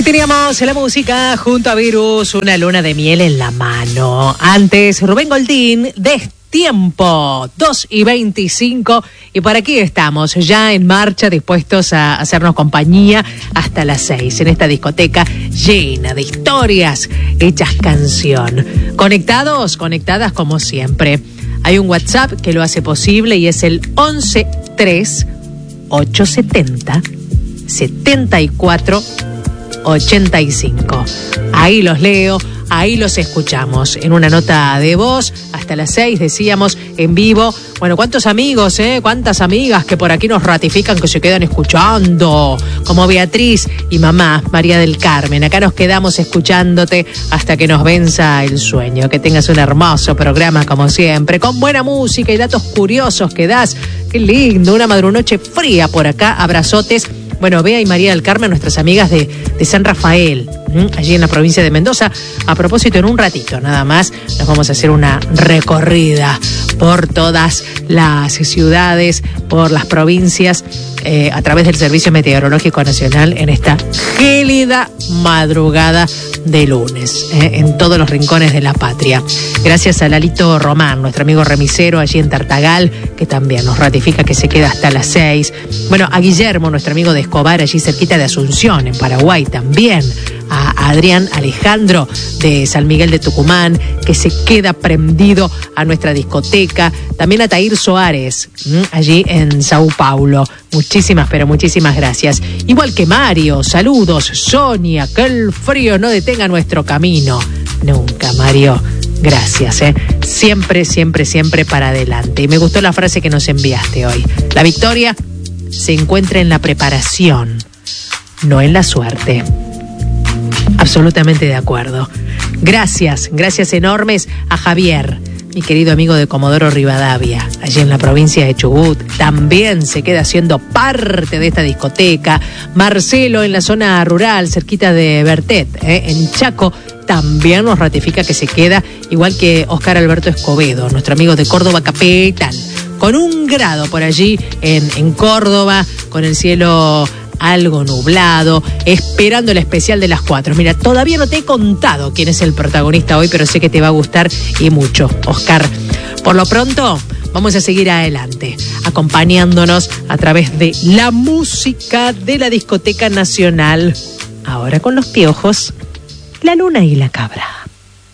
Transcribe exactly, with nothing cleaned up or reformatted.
Ahí teníamos la música junto a Virus, una luna de miel en la mano. Antes, Rubén Goldín, Destiempo, dos y veinticinco. Y por aquí estamos, ya en marcha, dispuestos a hacernos compañía hasta las seis, en esta discoteca llena de historias hechas canción. Conectados, conectadas como siempre. Hay un WhatsApp que lo hace posible y es el once tres ochocientos setenta setenta y cuatro ochenta y cinco. Ahí los leo, ahí los escuchamos en una nota de voz hasta las seis, decíamos, en vivo. Bueno, cuántos amigos, ¿eh? Cuántas amigas que por aquí nos ratifican que se quedan escuchando, como Beatriz y mamá María del Carmen. Acá nos quedamos escuchándote hasta que nos venza el sueño. Que tengas un hermoso programa como siempre, con buena música y datos curiosos que das. Qué lindo, una madrunoche fría por acá. Abrazotes. Bueno, Bea y María del Carmen, nuestras amigas de, de San Rafael, ¿m? allí en la provincia de Mendoza. A propósito, en un ratito nada más nos vamos a hacer una recorrida por todas las ciudades, por las provincias, eh, a través del Servicio Meteorológico Nacional en esta gélida madrugada de lunes, eh, en todos los rincones de la patria. Gracias a Lalito Román, nuestro amigo remisero allí en Tartagal, que también nos ratifica que se queda hasta las seis. Bueno, a Guillermo, nuestro amigo de Escobar, allí cerquita de Asunción, en Paraguay también. A Adrián Alejandro de San Miguel de Tucumán, que se queda prendido a nuestra discoteca. También a Tair Soares, allí en Sao Paulo. Muchísimas, pero muchísimas gracias. Igual que Mario, saludos. Sonia, que el frío no detenga nuestro camino. Nunca, Mario. Gracias, ¿eh? Siempre, siempre, siempre para adelante. Y me gustó la frase que nos enviaste hoy. La victoria se encuentra en la preparación, no en la suerte. Absolutamente de acuerdo. Gracias, gracias enormes a Javier, mi querido amigo de Comodoro Rivadavia, allí en la provincia de Chubut. También se queda siendo parte de esta discoteca. Marcelo en la zona rural, cerquita de Bertet, ¿eh? en Chaco, también nos ratifica que se queda, igual que Oscar Alberto Escobedo, nuestro amigo de Córdoba Capital, con un grado por allí en, en Córdoba, con el cielo algo nublado, esperando el especial de las cuatro. Mira, todavía no te he contado quién es el protagonista hoy, pero sé que te va a gustar y mucho, Oscar. Por lo pronto, vamos a seguir adelante, acompañándonos a través de la música de la Discoteca Nacional. Ahora con los Piojos, La Luna y la Cabra.